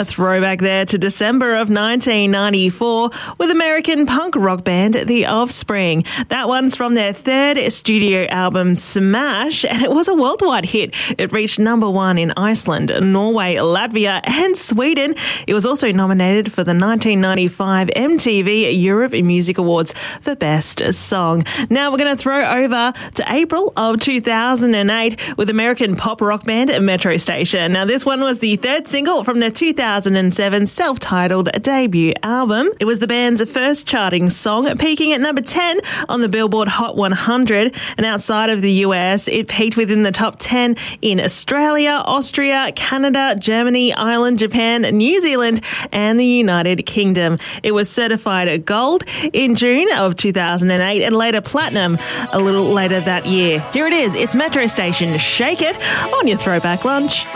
A throwback there to December of 1994 with American punk rock band The Offspring. That one's from their third studio album, Smash, and it was a worldwide hit. It reached number one in Iceland, Norway, Latvia, and Sweden. It was also nominated for the 1995 MTV Europe Music Awards for Best Song. Now we're going to throw over to April of 2008 with American pop rock band Metro Station. Now this one was the third single from their 2007 self-titled debut album. It was the band's first charting song, peaking at number 10 on the Billboard Hot 100, and outside of the US, it peaked within the top 10 in Australia, Austria, Canada, Germany, Ireland, Japan, New Zealand, and the United Kingdom. It was certified gold in June of 2008 and later platinum a little later that year. Here it is, it's Metro Station, Shake It, on your Throwback Lunch.